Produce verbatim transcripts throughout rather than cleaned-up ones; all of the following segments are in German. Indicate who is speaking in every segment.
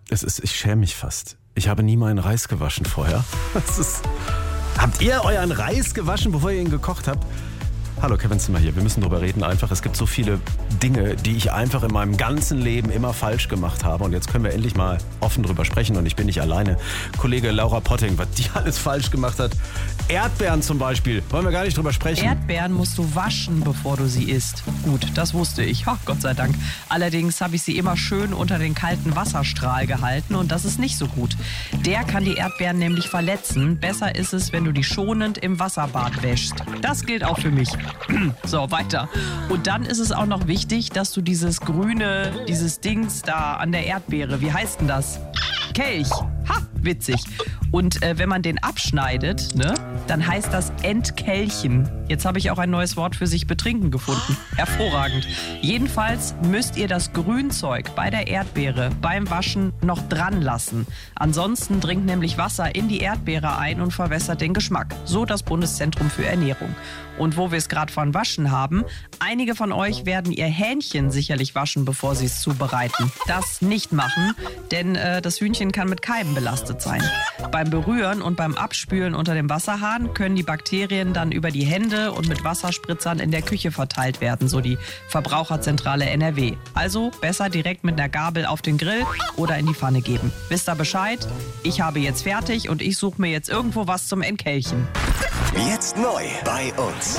Speaker 1: Es ist, ich schäme mich fast. Ich habe nie meinen Reis gewaschen vorher. Das ist, habt ihr euren Reis gewaschen, bevor ihr ihn gekocht habt? Hallo, Kevin Zimmer hier. Wir müssen drüber reden einfach. Es gibt so viele Dinge, die ich einfach in meinem ganzen Leben immer falsch gemacht habe. Und jetzt können wir endlich mal offen drüber sprechen. Und ich bin nicht alleine. Kollege Laura Potting, was die alles falsch gemacht hat. Erdbeeren zum Beispiel. Wollen wir gar nicht drüber sprechen.
Speaker 2: Erdbeeren musst du waschen, bevor du sie isst. Gut, das wusste ich. Ha, Gott sei Dank. Allerdings habe ich sie immer schön unter den kalten Wasserstrahl gehalten. Und das ist nicht so gut. Der kann die Erdbeeren nämlich verletzen. Besser ist es, wenn du die schonend im Wasserbad wäschst. Das gilt auch für mich. So, weiter. Und dann ist es auch noch wichtig, dass du dieses grüne, dieses Dings da an der Erdbeere, wie heißt denn das? Kelch. Ha, witzig. Und äh, wenn man den abschneidet, ne, dann heißt das Entkelchen. Jetzt habe ich auch ein neues Wort für sich betrinken gefunden. Hervorragend. Jedenfalls müsst ihr das Grünzeug bei der Erdbeere beim Waschen noch dran lassen. Ansonsten dringt nämlich Wasser in die Erdbeere ein und verwässert den Geschmack. So das Bundeszentrum für Ernährung. Und wo wir es gerade von Waschen haben, einige von euch werden ihr Hähnchen sicherlich waschen, bevor sie es zubereiten. Das nicht machen, denn äh, das Hühnchen kann mit Keimen belastet sein. Beim Berühren und beim Abspülen unter dem Wasserhahn können die Bakterien dann über die Hände und mit Wasserspritzern in der Küche verteilt werden, so die Verbraucherzentrale N R W. Also besser direkt mit einer Gabel auf den Grill oder in die Pfanne geben. Wisst ihr Bescheid? Ich habe jetzt fertig und ich suche mir jetzt irgendwo was zum Entkelchen.
Speaker 3: Jetzt neu bei uns.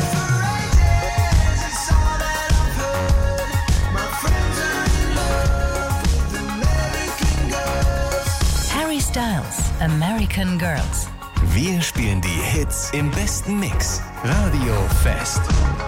Speaker 4: Harry Styles, American Girls.
Speaker 3: Wir spielen die Hits im besten Mix. Radio Fest.